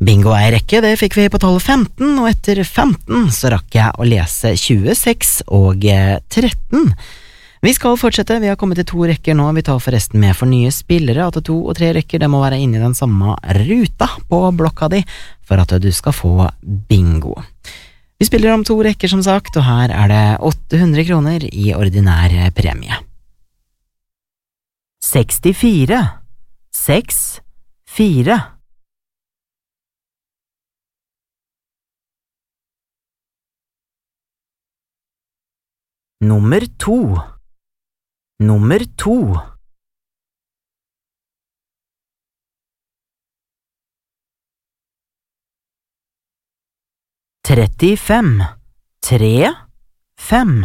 Bingo er rekke, det fikk vi på tallet 15, og etter 15 så rakk jeg å lese 26 og 13. Vi skal fortsette, vi har kommet til 2 rekker nå, vi tar forresten med for nye spillere at 2 og 3 rekker, det må være inne i den samme ruta på blokka di for at du skal få bingo. Vi spiller om 2 rekker som sagt, og her er det 800 kroner i ordinær premie. 64, 6, 4. Nummer 2. Nummer 2. 35, 3, 5.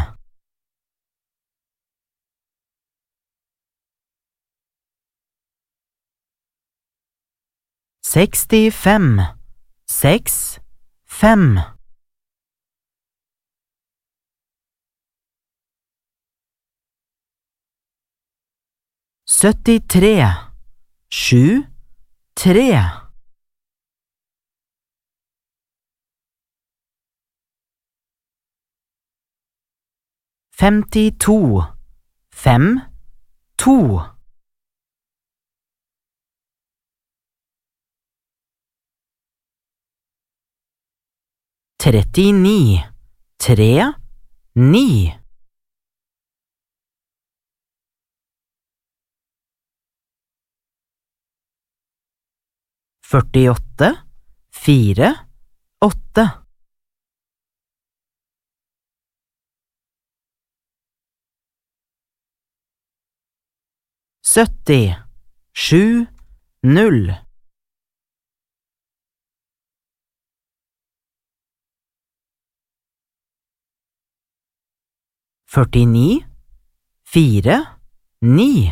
65, 6, 5. 73, 7, 3. 52, 5, 2. 39, 3, 9. 48, 4, 8. 70, 7, 0. 49, 4, 9.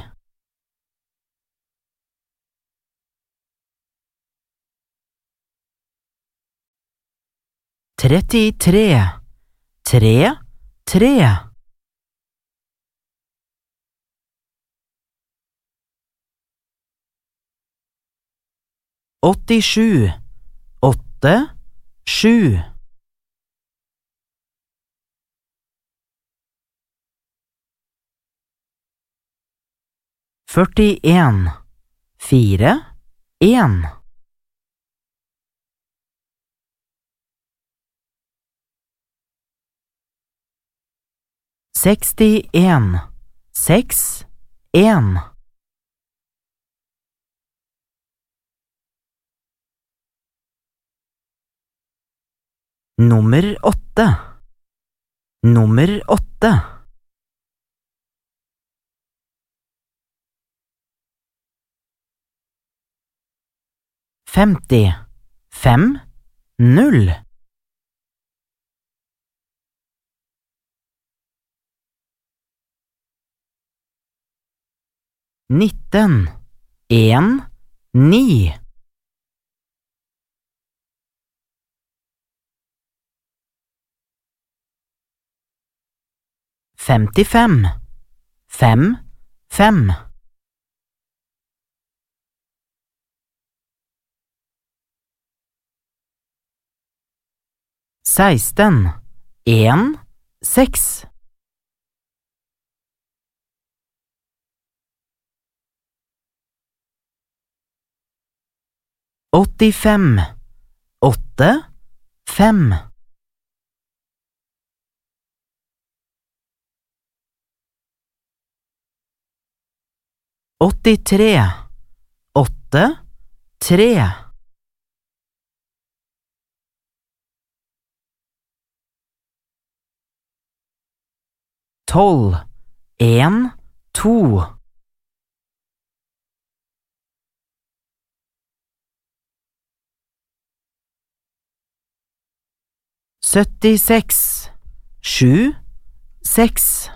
33, 3, 3. 87, 8, 7. 41, 4, 1. 61, 6, 1. 8. Nummer 8. 50, 5, 0. 19, 1, 9. 55, 5, 5. 16, 1, 6. 85, 8, 5. 83, 8, 3. 12, 1, 2. 76, 7, 6.